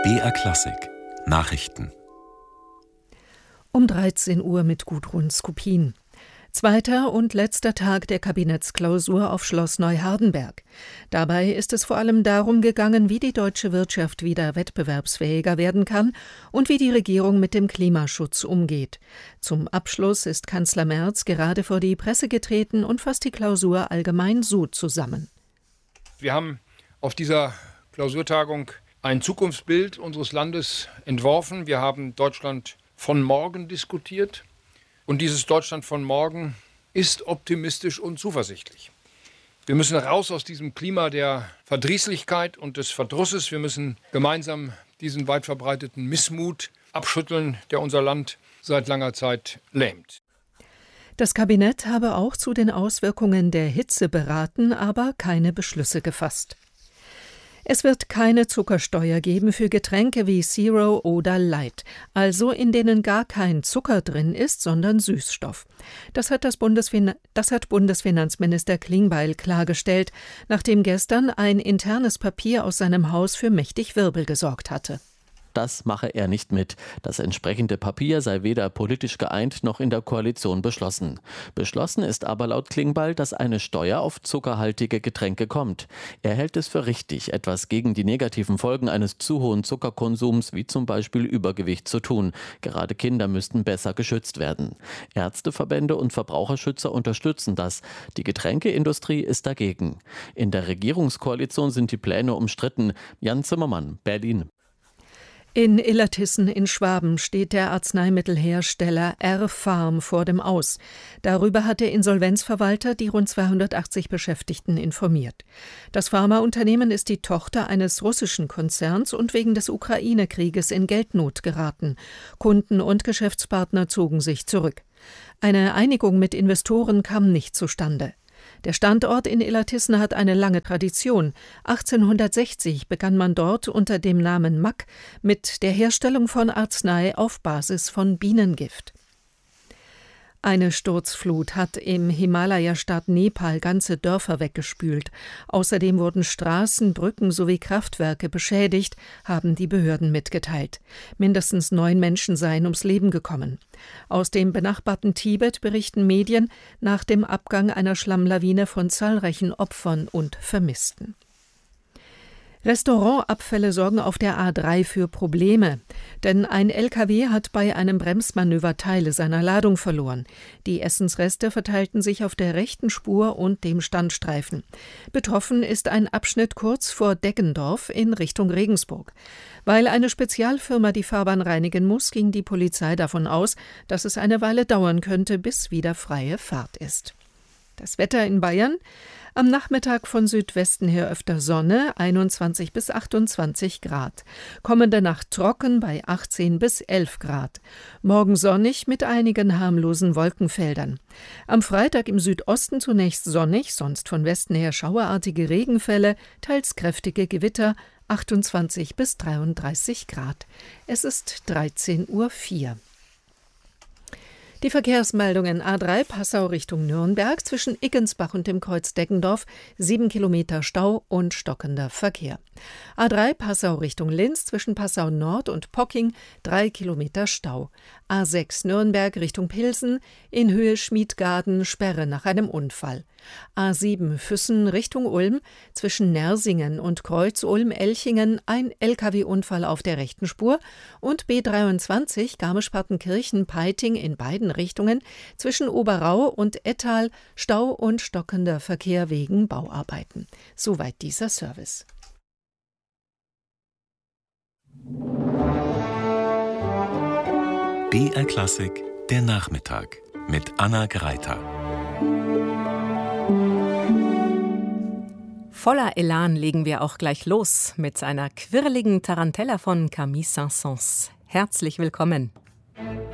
BR Klassik Nachrichten. Um 13 Uhr mit Gudrun Skupin. Zweiter und letzter Tag der Kabinettsklausur auf Schloss Neuhardenberg. Dabei ist es vor allem darum gegangen, wie die deutsche Wirtschaft wieder wettbewerbsfähiger werden kann und wie die Regierung mit dem Klimaschutz umgeht. Zum Abschluss ist Kanzler Merz gerade vor die Presse getreten und fasst die Klausur allgemein so zusammen. Wir haben auf dieser Klausurtagung ein Zukunftsbild unseres Landes entworfen. Wir haben Deutschland von morgen diskutiert. Und dieses Deutschland von morgen ist optimistisch und zuversichtlich. Wir müssen raus aus diesem Klima der Verdrießlichkeit und des Verdrusses. Wir müssen gemeinsam diesen weit verbreiteten Missmut abschütteln, der unser Land seit langer Zeit lähmt. Das Kabinett habe auch zu den Auswirkungen der Hitze beraten, aber keine Beschlüsse gefasst. Es wird keine Zuckersteuer geben für Getränke wie Zero oder Light, also in denen gar kein Zucker drin ist, sondern Süßstoff. Das hat Bundesfinanzminister Klingbeil klargestellt, nachdem gestern ein internes Papier aus seinem Haus für mächtig Wirbel gesorgt hatte. Das mache er nicht mit. Das entsprechende Papier sei weder politisch geeint noch in der Koalition beschlossen. Beschlossen ist aber laut Klingbeil, dass eine Steuer auf zuckerhaltige Getränke kommt. Er hält es für richtig, etwas gegen die negativen Folgen eines zu hohen Zuckerkonsums, wie zum Beispiel Übergewicht, zu tun. Gerade Kinder müssten besser geschützt werden. Ärzteverbände und Verbraucherschützer unterstützen das. Die Getränkeindustrie ist dagegen. In der Regierungskoalition sind die Pläne umstritten. Jan Zimmermann, Berlin. In Illertissen in Schwaben steht der Arzneimittelhersteller R-Pharm vor dem Aus. Darüber hat der Insolvenzverwalter die rund 280 Beschäftigten informiert. Das Pharmaunternehmen ist die Tochter eines russischen Konzerns und wegen des Ukraine-Krieges in Geldnot geraten. Kunden und Geschäftspartner zogen sich zurück. Eine Einigung mit Investoren kam nicht zustande. Der Standort in Illertissen hat eine lange Tradition. 1860 begann man dort unter dem Namen Mack mit der Herstellung von Arznei auf Basis von Bienengift. Eine Sturzflut hat im Himalaya-Staat Nepal ganze Dörfer weggespült. Außerdem wurden Straßen, Brücken sowie Kraftwerke beschädigt, haben die Behörden mitgeteilt. Mindestens 9 Menschen seien ums Leben gekommen. Aus dem benachbarten Tibet berichten Medien nach dem Abgang einer Schlammlawine von zahlreichen Opfern und Vermissten. Restaurantabfälle sorgen auf der A3 für Probleme, denn ein LKW hat bei einem Bremsmanöver Teile seiner Ladung verloren. Die Essensreste verteilten sich auf der rechten Spur und dem Standstreifen. Betroffen ist ein Abschnitt kurz vor Deggendorf in Richtung Regensburg. Weil eine Spezialfirma die Fahrbahn reinigen muss, ging die Polizei davon aus, dass es eine Weile dauern könnte, bis wieder freie Fahrt ist. Das Wetter in Bayern: am Nachmittag von Südwesten her öfter Sonne, 21 bis 28 Grad. Kommende Nacht trocken bei 18 bis 11 Grad. Morgen sonnig mit einigen harmlosen Wolkenfeldern. Am Freitag im Südosten zunächst sonnig, sonst von Westen her schauerartige Regenfälle, teils kräftige Gewitter, 28 bis 33 Grad. Es ist 13:04 Uhr. Die Verkehrsmeldungen: A3 Passau Richtung Nürnberg, zwischen Iggensbach und dem Kreuz Deggendorf 7 Kilometer Stau und stockender Verkehr. A3 Passau Richtung Linz, zwischen Passau Nord und Pocking 3 Kilometer Stau. A6 Nürnberg Richtung Pilsen, in Höhe Schmiedgarden Sperre nach einem Unfall. A7 Füssen Richtung Ulm, zwischen Nersingen und Kreuz Ulm-Elchingen ein Lkw-Unfall auf der rechten Spur und B23 Garmisch-Partenkirchen-Peiting in beiden Richtungen, zwischen Oberau und Ettal Stau und stockender Verkehr wegen Bauarbeiten. Soweit dieser Service. BR Klassik der Nachmittag mit Anna Greiter. Voller Elan legen wir auch gleich los mit einer quirligen Tarantella von Camille Saint-Saëns. Herzlich willkommen.